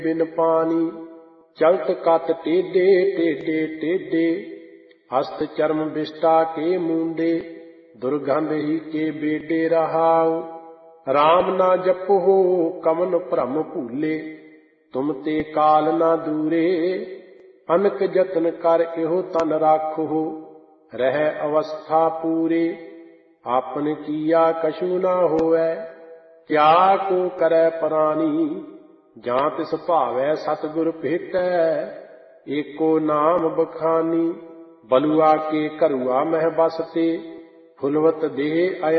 बिन पानी। चलत कत टेढ़े टेढ़े टेढ़े, हस्त चर्म विष्टा के मूंडे। दुर्गंध ही के बेडे रहाऊ, राम ना जपो कमन भ्रम भूले। तुम ते काल ना दूरे, अनक जतन कर इहो तन राखो। रह अवस्था पूरे, आपन किया कछु ना होवै। क्या को करै प्राणी, जां तिस भावै सतगुर भेटै। एको नाम बखानी, बलुआ के करुआ मह बसते। फुलवत देह